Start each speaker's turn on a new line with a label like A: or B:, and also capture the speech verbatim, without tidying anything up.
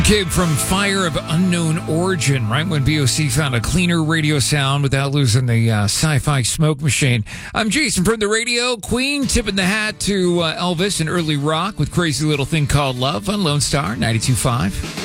A: Kid from Fire of Unknown Origin, right when B O C found a cleaner radio sound without losing the uh, sci-fi smoke machine. I'm Jason from the radio. Queen tipping the hat to uh, Elvis and early rock with Crazy Little Thing Called Love on Lone Star ninety-two point five.